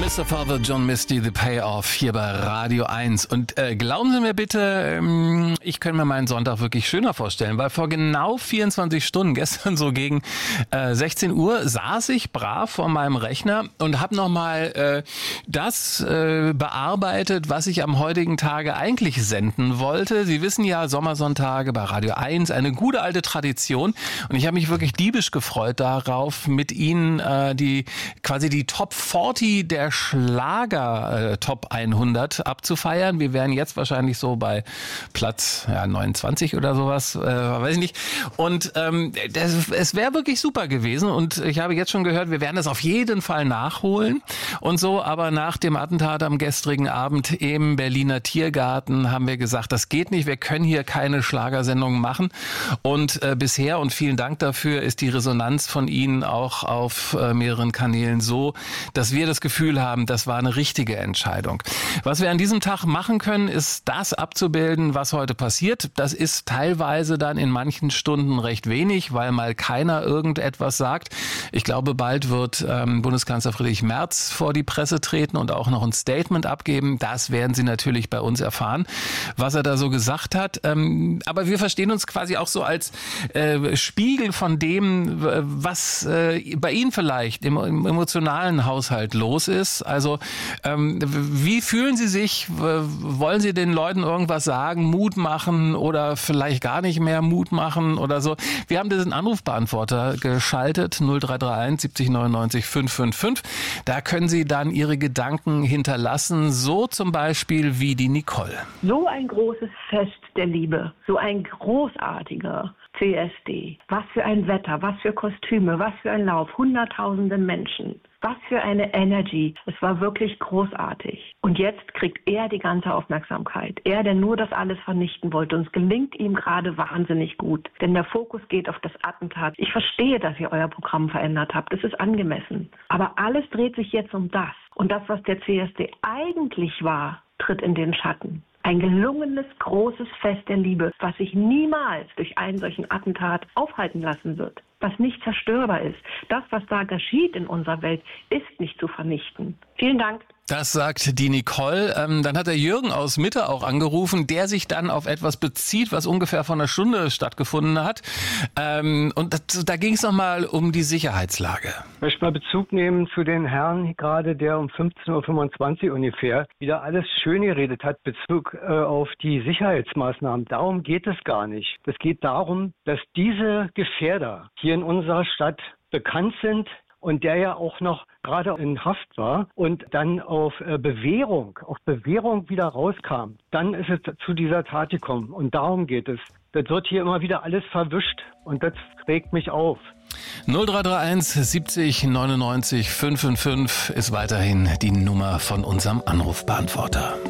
Mr. Father John Misty, The Payoff hier bei Radio 1. Und glauben Sie mir bitte, ich könnte mir meinen Sonntag wirklich schöner vorstellen, weil vor genau 24 Stunden, gestern so gegen 16 Uhr, saß ich brav vor meinem Rechner und habe nochmal das bearbeitet, was ich am heutigen Tage eigentlich senden wollte. Sie wissen ja, Sommersonntage bei Radio 1, eine gute alte Tradition. Und ich habe mich wirklich diebisch gefreut darauf, mit Ihnen die Top 40 der Schlager Top 100 abzufeiern. Wir wären jetzt wahrscheinlich so bei Platz 29 oder sowas, weiß ich nicht. Und es wäre wirklich super gewesen. Und ich habe jetzt schon gehört, wir werden es auf jeden Fall nachholen und so. Aber nach dem Attentat am gestrigen Abend im Berliner Tiergarten haben wir gesagt, das geht nicht. Wir können hier keine Schlagersendung machen. Und bisher, und vielen Dank dafür, ist die Resonanz von Ihnen auch auf mehreren Kanälen so, dass wir das Gefühl haben, das war eine richtige Entscheidung. Was wir an diesem Tag machen können, ist das abzubilden, was heute passiert. Das ist teilweise dann in manchen Stunden recht wenig, weil mal keiner irgendetwas sagt. Ich glaube, bald wird Bundeskanzler Friedrich Merz vor die Presse treten und auch noch ein Statement abgeben. Das werden Sie natürlich bei uns erfahren, was er da so gesagt hat. Aber wir verstehen uns quasi auch so als Spiegel von dem, was bei Ihnen vielleicht im emotionalen Haushalt los ist. Also wie fühlen Sie sich? Wollen Sie den Leuten irgendwas sagen, Mut machen oder vielleicht gar nicht mehr Mut machen oder so? Wir haben diesen Anrufbeantworter geschaltet, 0331 70 99 555. Da können Sie dann Ihre Gedanken hinterlassen, so zum Beispiel wie die Nicole. So ein großes Fest der Liebe, so ein großartiger CSD. Was für ein Wetter, was für Kostüme, was für ein Lauf, Hunderttausende Menschen. Was für eine Energy. Es war wirklich großartig. Und jetzt kriegt er die ganze Aufmerksamkeit. Er, der nur das alles vernichten wollte. Und es gelingt ihm gerade wahnsinnig gut. Denn der Fokus geht auf das Attentat. Ich verstehe, dass ihr euer Programm verändert habt. Es ist angemessen. Aber alles dreht sich jetzt um das. Und das, was der CSD eigentlich war, tritt in den Schatten. Ein gelungenes, großes Fest der Liebe, was sich niemals durch einen solchen Attentat aufhalten lassen wird. Was nicht zerstörbar ist. Das, was da geschieht in unserer Welt, ist nicht zu vernichten. Vielen Dank. Das sagt die Nicole. Dann hat der Jürgen aus Mitte auch angerufen, der sich dann auf etwas bezieht, was ungefähr vor einer Stunde stattgefunden hat. Und da ging es nochmal um die Sicherheitslage. Ich möchte mal Bezug nehmen zu den Herrn gerade, der um 15.25 Uhr ungefähr wieder alles schön geredet hat, Bezug auf die Sicherheitsmaßnahmen. Darum geht es gar nicht. Es geht darum, dass diese Gefährder hier in unserer Stadt bekannt sind, und der ja auch noch gerade in Haft war und dann auf Bewährung wieder rauskam, dann ist es zu dieser Tat gekommen. Und darum geht es. Das wird hier immer wieder alles verwischt und das regt mich auf. 0331 70 99 555 ist weiterhin die Nummer von unserem Anrufbeantworter.